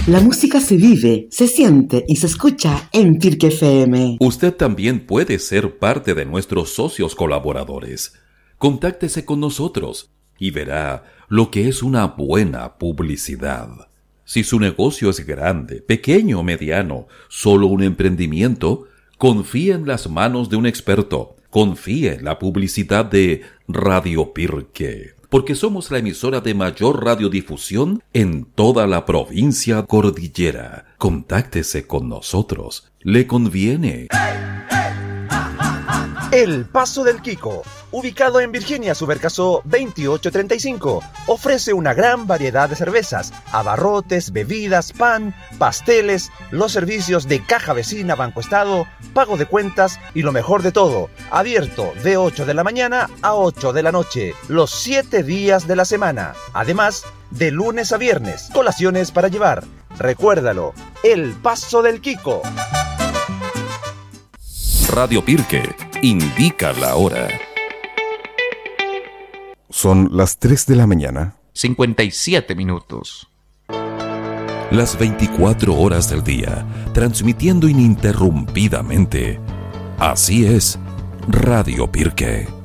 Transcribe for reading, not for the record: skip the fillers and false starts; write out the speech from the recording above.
La música se vive, se siente y se escucha en Pirque FM. Usted también puede ser parte de nuestros socios colaboradores. Contáctese con nosotros y verá lo que es una buena publicidad. Si su negocio es grande, pequeño o mediano, solo un emprendimiento, confíe en las manos de un experto. Confíe en la publicidad de Radio Pirque, porque somos la emisora de mayor radiodifusión en toda la provincia cordillera. Contáctese con nosotros. Le conviene. El Paso del Quico, ubicado en Virginia Subercaso 2835, ofrece una gran variedad de cervezas, abarrotes, bebidas, pan, pasteles, los servicios de caja vecina, Banco Estado, pago de cuentas y lo mejor de todo, abierto de 8 de la mañana a 8 de la noche, los 7 días de la semana. Además, de lunes a viernes, colaciones para llevar. Recuérdalo, El Paso del Quico. Radio Pirque indica la hora. Son las 3 de la mañana. 57 minutos. Las 24 horas del día, transmitiendo ininterrumpidamente. Así es, Radio Pirque.